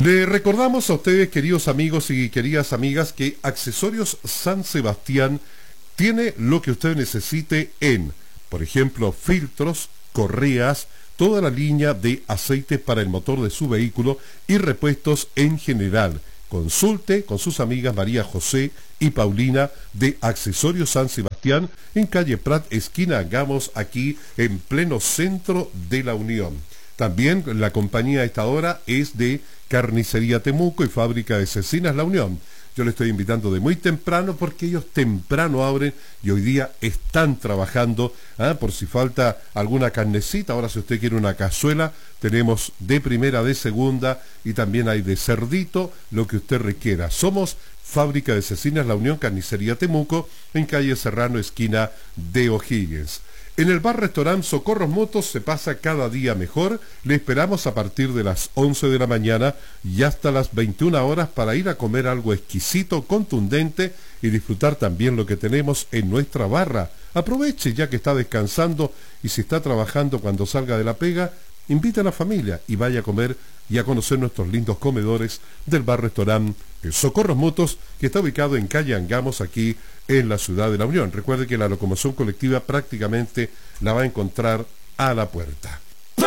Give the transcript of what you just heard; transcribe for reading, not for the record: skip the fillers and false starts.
Le recordamos a ustedes, queridos amigos y queridas amigas, que Accesorios San Sebastián tiene lo que usted necesite en, por ejemplo, filtros, correas, toda la línea de aceite para el motor de su vehículo y repuestos en general. Consulte con sus amigas María José y Paulina de Accesorios San Sebastián en calle Prat, esquina Gamos, aquí en pleno centro de la Unión. También la compañía a esta hora es de Carnicería Temuco y Fábrica de Cecinas La Unión. Yo le estoy invitando de muy temprano porque ellos temprano abren y hoy día están trabajando, por si falta alguna carnecita. Ahora si usted quiere una cazuela, tenemos de primera, de segunda y también hay de cerdito, lo que usted requiera. Somos Fábrica de Cecinas La Unión, Carnicería Temuco, en calle Serrano, esquina de O'Higgins. En el bar-restaurante Socorros Motos se pasa cada día mejor. Le esperamos a partir de las 11 de la mañana y hasta las 21 horas para ir a comer algo exquisito, contundente y disfrutar también lo que tenemos en nuestra barra. Aproveche ya que está descansando y si está trabajando cuando salga de la pega, invite a la familia y vaya a comer y a conocer nuestros lindos comedores del bar-restaurante Socorros Motos, que está ubicado en calle Angamos, aquí en la ciudad de La Unión. Recuerde que la locomoción colectiva prácticamente la va a encontrar a la puerta.